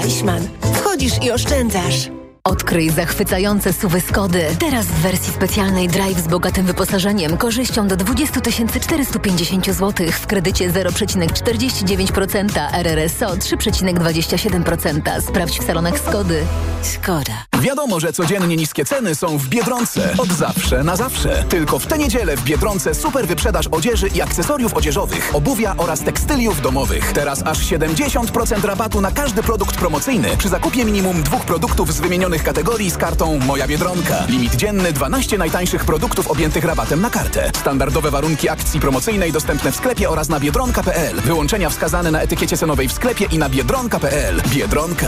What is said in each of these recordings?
Eichmann. Wchodzisz i oszczędzasz. Odkryj zachwycające SUV-y Skody. Teraz w wersji specjalnej Drive z bogatym wyposażeniem, korzyścią do 20 450 zł w kredycie 0,49%, RRSO 3,27%. Sprawdź w salonach Skody. Skoda. Wiadomo, że codziennie niskie ceny są w Biedronce. Od zawsze na zawsze. Tylko w tę niedzielę w Biedronce super wyprzedaż odzieży i akcesoriów odzieżowych, obuwia oraz tekstyliów domowych. Teraz aż 70% rabatu na każdy produkt promocyjny przy zakupie minimum 2 produktów z wymienionych kategorii z kartą Moja Biedronka. Limit dzienny 12 najtańszych produktów objętych rabatem na kartę. Standardowe warunki akcji promocyjnej dostępne w sklepie oraz na biedronka.pl. Wyłączenia wskazane na etykiecie cenowej w sklepie i na biedronka.pl. Biedronka.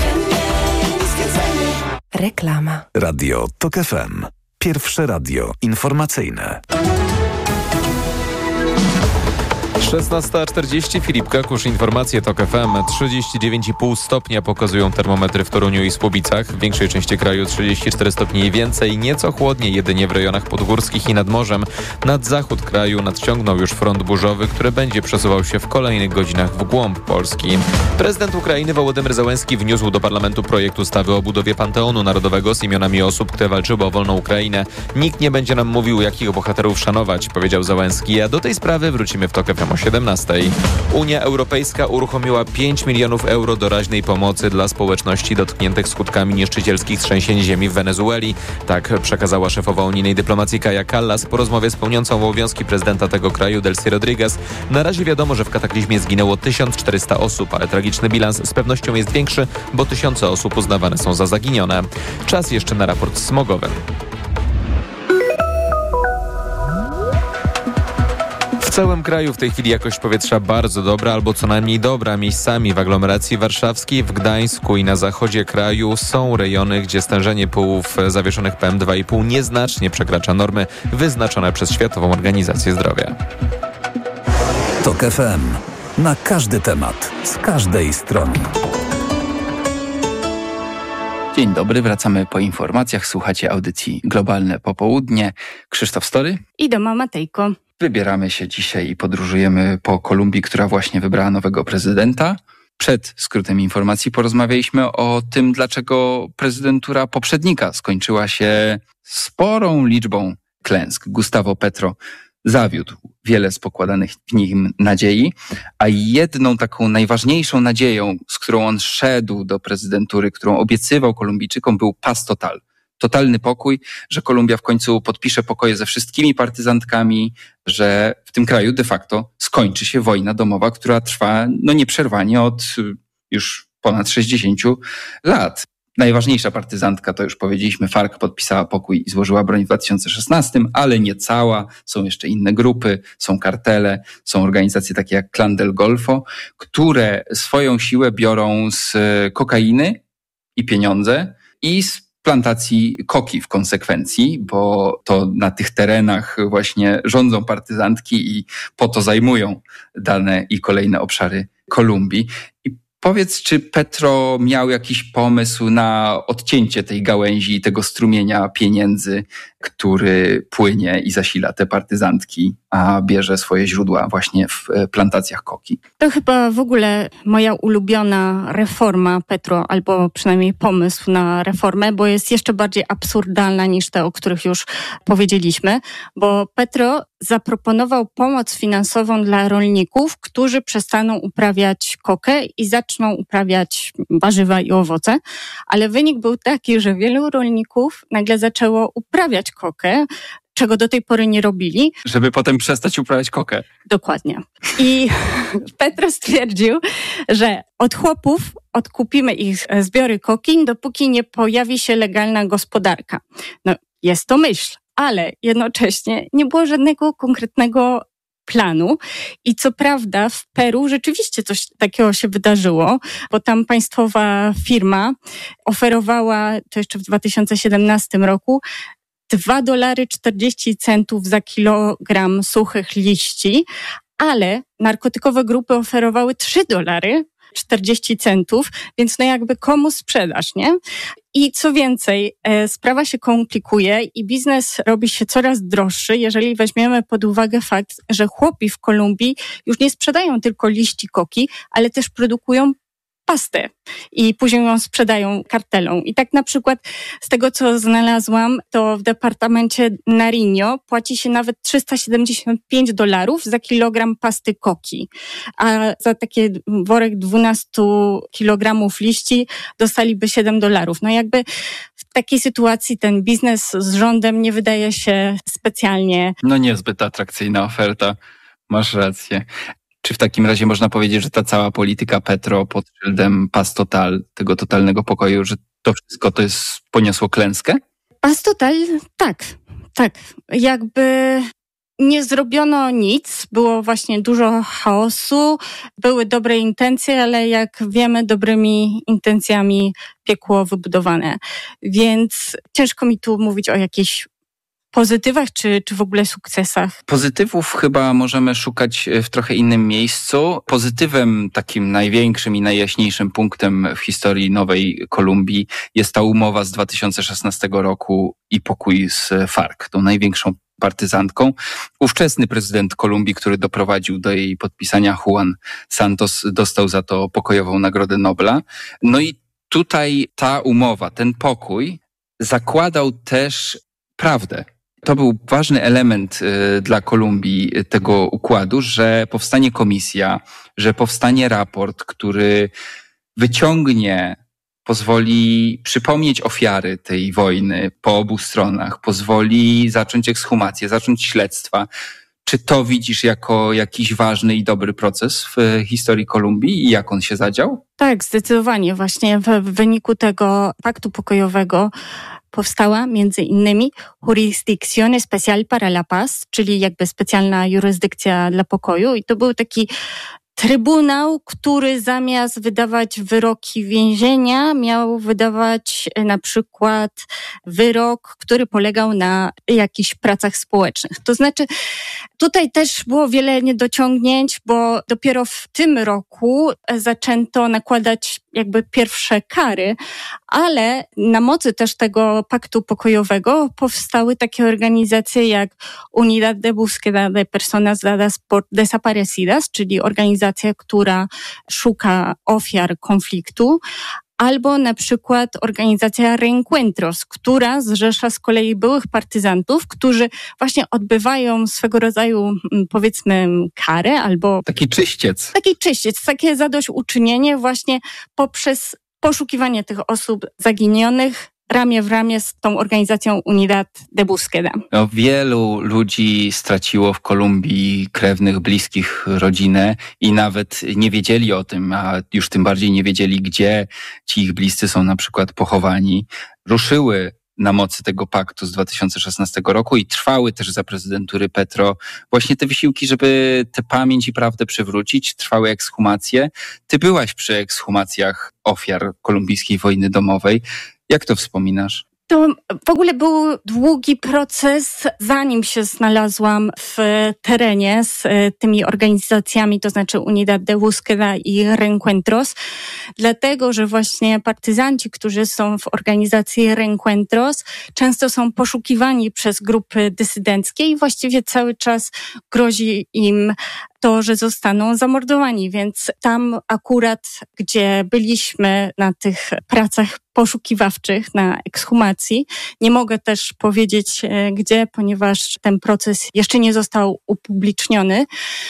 Reklama. Radio TOK FM. Pierwsze radio informacyjne. 16:40, Filip Kakusz, informacje TOK FM. 39,5 stopnia pokazują termometry w Toruniu i Słubicach. W większej części kraju 34 stopnie i więcej, nieco chłodniej jedynie w rejonach podgórskich i nad morzem. Nad zachód kraju nadciągnął już front burzowy, który będzie przesuwał się w kolejnych godzinach w głąb Polski. Prezydent Ukrainy Wołodymyr Zełenski wniósł do parlamentu projekt ustawy o budowie Panteonu Narodowego z imionami osób, które walczyły o wolną Ukrainę. Nikt nie będzie nam mówił, jakich bohaterów szanować, powiedział Zełenski, a do tej sprawy wrócimy w TOK FM o 17. Unia Europejska uruchomiła 5 milionów euro doraźnej pomocy dla społeczności dotkniętych skutkami niszczycielskich trzęsień ziemi w Wenezueli. Tak przekazała szefowa unijnej dyplomacji Kaja Kallas po rozmowie z pełniącą obowiązki prezydenta tego kraju Delcy Rodriguez. Na razie wiadomo, że w kataklizmie zginęło 1400 osób, ale tragiczny bilans z pewnością jest większy, bo tysiące osób uznawane są za zaginione. Czas jeszcze na raport smogowy. W całym kraju w tej chwili jakość powietrza bardzo dobra, albo co najmniej dobra. Miejscami w aglomeracji warszawskiej, w Gdańsku i na zachodzie kraju są rejony, gdzie stężenie pyłów zawieszonych PM2,5 nieznacznie przekracza normy wyznaczone przez Światową Organizację Zdrowia. TOK FM. Na każdy temat, z każdej strony. Dzień dobry, wracamy po informacjach. Słuchacie audycji Globalne Popołudnie. Krzysztof Story i Doma Matejko. Wybieramy się dzisiaj i podróżujemy po Kolumbii, która właśnie wybrała nowego prezydenta. Przed skrótem informacji porozmawialiśmy o tym, dlaczego prezydentura poprzednika skończyła się sporą liczbą klęsk. Gustavo Petro zawiódł wiele z pokładanych w nim nadziei, a jedną taką najważniejszą nadzieją, z którą on szedł do prezydentury, którą obiecywał Kolumbijczykom, był paz total. Totalny pokój, że Kolumbia w końcu podpisze pokoje ze wszystkimi partyzantkami, że w tym kraju de facto skończy się wojna domowa, która trwa nieprzerwanie od już ponad 60 lat. Najważniejsza partyzantka, to już powiedzieliśmy, FARC podpisała pokój i złożyła broń w 2016, ale nie cała. Są jeszcze inne grupy, są kartele, są organizacje takie jak Clan del Golfo, które swoją siłę biorą z kokainy i pieniądze i z plantacji koki w konsekwencji, bo to na tych terenach właśnie rządzą partyzantki i po to zajmują dane i kolejne obszary Kolumbii. I powiedz, czy Petro miał jakiś pomysł na odcięcie tej gałęzi i tego strumienia pieniędzy, który płynie i zasila te partyzantki, a bierze swoje źródła właśnie w plantacjach koki? To chyba w ogóle moja ulubiona reforma Petro, albo przynajmniej pomysł na reformę, bo jest jeszcze bardziej absurdalna niż te, o których już powiedzieliśmy, bo Petro zaproponował pomoc finansową dla rolników, którzy przestaną uprawiać kokę i zaczną uprawiać warzywa i owoce, ale wynik był taki, że wielu rolników nagle zaczęło uprawiać kokę, czego do tej pory nie robili. Żeby potem przestać uprawiać kokę. Dokładnie. I Petro stwierdził, że od chłopów odkupimy ich zbiory koki, dopóki nie pojawi się legalna gospodarka. Jest to myśl, ale jednocześnie nie było żadnego konkretnego planu. I co prawda w Peru rzeczywiście coś takiego się wydarzyło, bo tam państwowa firma oferowała, to jeszcze w 2017 roku, $2,40 za kilogram suchych liści, ale narkotykowe grupy oferowały $3,40, więc jakby komu sprzedaż, nie? I co więcej, sprawa się komplikuje i biznes robi się coraz droższy, jeżeli weźmiemy pod uwagę fakt, że chłopi w Kolumbii już nie sprzedają tylko liści koki, ale też produkują pastę i później ją sprzedają kartelom. I tak na przykład z tego, co znalazłam, to w departamencie Nariño płaci się nawet $375 za kilogram pasty koki, a za takie worek 12 kilogramów liści dostaliby $7. No jakby w takiej sytuacji ten biznes z rządem nie wydaje się specjalnie... No niezbyt atrakcyjna oferta, masz rację. Czy w takim razie można powiedzieć, że ta cała polityka Petro pod szyldem Paz Total, tego totalnego pokoju, że to wszystko to poniosło klęskę? Paz Total, tak. Jakby nie zrobiono nic, było właśnie dużo chaosu, były dobre intencje, ale jak wiemy, dobrymi intencjami piekło wybudowane. Więc ciężko mi tu mówić o jakichś pozytywach czy w ogóle sukcesach? Pozytywów chyba możemy szukać w trochę innym miejscu. Pozytywem takim największym i najjaśniejszym punktem w historii Nowej Kolumbii jest ta umowa z 2016 roku i pokój z FARC, tą największą partyzantką. Ówczesny prezydent Kolumbii, który doprowadził do jej podpisania, Juan Santos, dostał za to pokojową Nagrodę Nobla. No i tutaj ta umowa, ten pokój zakładał też prawdę. To był ważny element dla Kolumbii tego układu, że powstanie komisja, że powstanie raport, który pozwoli przypomnieć ofiary tej wojny po obu stronach, pozwoli zacząć ekshumację, zacząć śledztwa. Czy to widzisz jako jakiś ważny i dobry proces w historii Kolumbii i jak on się zadział? Tak, zdecydowanie. Właśnie w wyniku tego paktu pokojowego powstała między innymi Jurisdicción Especial para la Paz, czyli jakby specjalna jurysdykcja dla pokoju. I to był taki trybunał, który zamiast wydawać wyroki więzienia, miał wydawać na przykład wyrok, który polegał na jakichś pracach społecznych. To znaczy, tutaj też było wiele niedociągnięć, bo dopiero w tym roku zaczęto nakładać jakby pierwsze kary, ale na mocy też tego paktu pokojowego powstały takie organizacje jak Unidad de Búsqueda de Personas Dadas por Desaparecidas, czyli organizacja, która szuka ofiar konfliktu, albo na przykład organizacja Reencuentros, która zrzesza z kolei byłych partyzantów, którzy właśnie odbywają swego rodzaju, powiedzmy, karę albo... Taki czyściec, takie zadośćuczynienie właśnie poprzez poszukiwanie tych osób zaginionych ramię w ramię z tą organizacją Unidad de Búsqueda. Wielu ludzi straciło w Kolumbii krewnych, bliskich, rodzinę i nawet nie wiedzieli o tym, a już tym bardziej nie wiedzieli, gdzie ci ich bliscy są na przykład pochowani. Ruszyły na mocy tego paktu z 2016 roku i trwały też za prezydentury Petro właśnie te wysiłki, żeby tę pamięć i prawdę przywrócić. Trwały ekshumacje. Ty byłaś przy ekshumacjach ofiar kolumbijskiej wojny domowej. Jak to wspominasz? To w ogóle był długi proces, zanim się znalazłam w terenie z tymi organizacjami, to znaczy Unidad de Búsqueda i Reencuentros, dlatego, że właśnie partyzanci, którzy są w organizacji Reencuentros, często są poszukiwani przez grupy dysydenckie i właściwie cały czas grozi im to, że zostaną zamordowani, więc tam akurat, gdzie byliśmy na tych pracach poszukiwawczych, na ekshumacji, nie mogę też powiedzieć gdzie, ponieważ ten proces jeszcze nie został upubliczniony,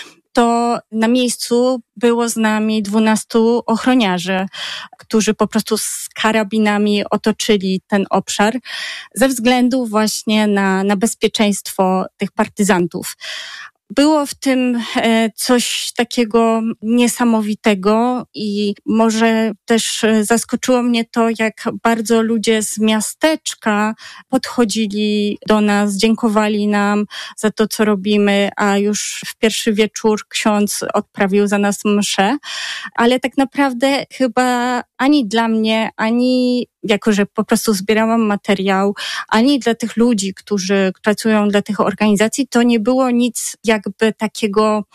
to na miejscu było z nami 12 ochroniarzy, którzy po prostu z karabinami otoczyli ten obszar ze względu właśnie na bezpieczeństwo tych partyzantów. Było w tym coś takiego niesamowitego i może też zaskoczyło mnie to, jak bardzo ludzie z miasteczka podchodzili do nas, dziękowali nam za to, co robimy, a już w pierwszy wieczór ksiądz odprawił za nas mszę, ale tak naprawdę chyba ani dla mnie, ani jako, że po prostu zbierałam materiał, ani dla tych ludzi, którzy pracują dla tych organizacji, to nie było nic jakby takiego,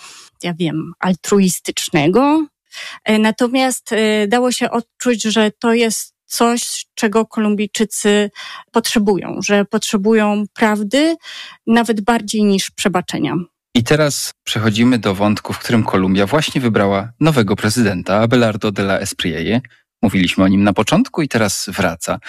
altruistycznego. Natomiast dało się odczuć, że to jest coś, czego Kolumbijczycy potrzebują, że potrzebują prawdy nawet bardziej niż przebaczenia. I teraz przechodzimy do wątku, w którym Kolumbia właśnie wybrała nowego prezydenta, Abelardo de la Espriella. Mówiliśmy o nim na początku i teraz wraca.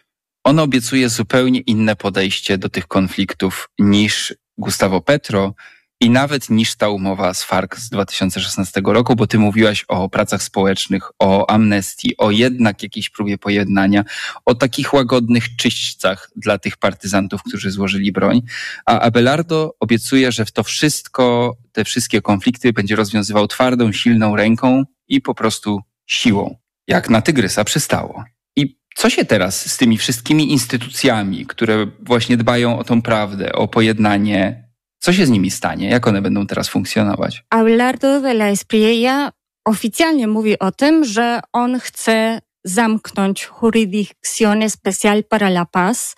On obiecuje zupełnie inne podejście do tych konfliktów niż Gustavo Petro i nawet niż ta umowa z FARC z 2016 roku, bo ty mówiłaś o pracach społecznych, o amnestii, o jednak jakiejś próbie pojednania, o takich łagodnych czyśćcach dla tych partyzantów, którzy złożyli broń. A Abelardo obiecuje, że w to wszystko, te wszystkie konflikty będzie rozwiązywał twardą, silną ręką i po prostu siłą, jak na tygrysa przystało. I co się teraz z tymi wszystkimi instytucjami, które właśnie dbają o tą prawdę, o pojednanie, co się z nimi stanie? Jak one będą teraz funkcjonować? Abelardo de la Espriella oficjalnie mówi o tym, że on chce zamknąć Jurisdicción Especial para la Paz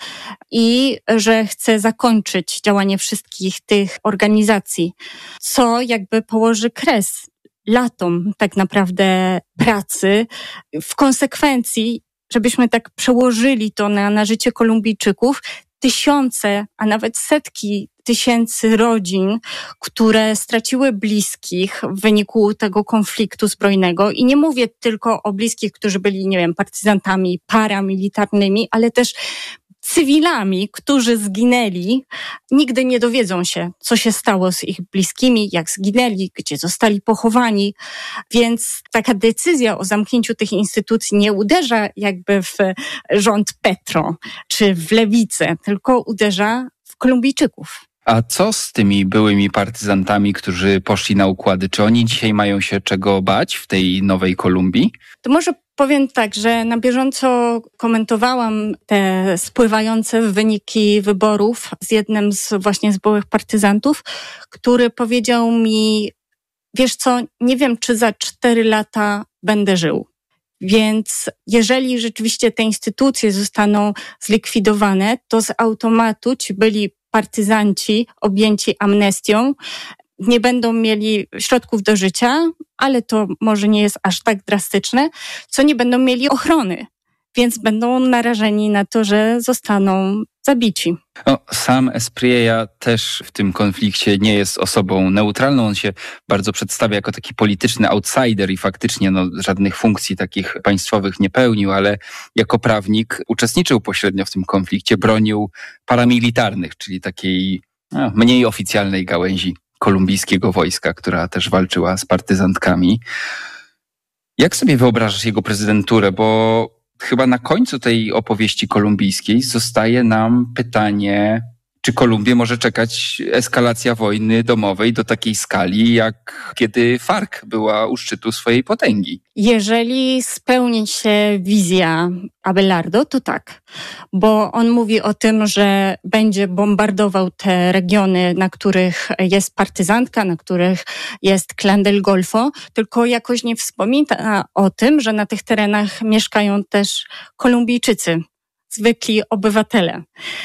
i że chce zakończyć działanie wszystkich tych organizacji, co jakby położy kres latom tak naprawdę pracy. W konsekwencji, żebyśmy tak przełożyli to na życie Kolumbijczyków, tysiące, a nawet setki tysięcy rodzin, które straciły bliskich w wyniku tego konfliktu zbrojnego. I nie mówię tylko o bliskich, którzy byli, nie wiem, partyzantami, paramilitarnymi, ale też cywilami, którzy zginęli, nigdy nie dowiedzą się, co się stało z ich bliskimi, jak zginęli, gdzie zostali pochowani. Więc taka decyzja o zamknięciu tych instytucji nie uderza jakby w rząd Petro czy w lewicę, tylko uderza w Kolumbijczyków. A co z tymi byłymi partyzantami, którzy poszli na układy? Czy oni dzisiaj mają się czego bać w tej nowej Kolumbii? To może powiem tak, że na bieżąco komentowałam te spływające wyniki wyborów z jednym z byłych partyzantów, który powiedział mi, wiesz co, nie wiem, czy za 4 lata będę żył. Więc jeżeli rzeczywiście te instytucje zostaną zlikwidowane, to z automatu ci byli partyzanci objęci amnestią nie będą mieli środków do życia, ale to może nie jest aż tak drastyczne, co nie będą mieli ochrony, więc będą narażeni na to, że zostaną zabici. Sam Espriella też w tym konflikcie nie jest osobą neutralną. On się bardzo przedstawia jako taki polityczny outsider i faktycznie żadnych funkcji takich państwowych nie pełnił, ale jako prawnik uczestniczył pośrednio w tym konflikcie, bronił paramilitarnych, czyli takiej mniej oficjalnej gałęzi kolumbijskiego wojska, która też walczyła z partyzantkami. Jak sobie wyobrażasz jego prezydenturę? Bo chyba na końcu tej opowieści kolumbijskiej zostaje nam pytanie, czy Kolumbię może czekać eskalacja wojny domowej do takiej skali, jak kiedy FARC była u szczytu swojej potęgi? Jeżeli spełni się wizja Abelardo, to tak. Bo on mówi o tym, że będzie bombardował te regiony, na których jest partyzantka, na których jest Clan del Golfo, tylko jakoś nie wspomina o tym, że na tych terenach mieszkają też Kolumbijczycy, zwykli obywatele.